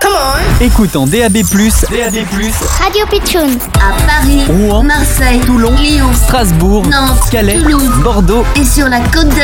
Écoute en DAB+, Radio Pitchoun. À Paris, Rouen, Marseille, Toulon, Lyon, Strasbourg, Nantes, Calais, Toulouse, Bordeaux. et sur la Côte d'Azur.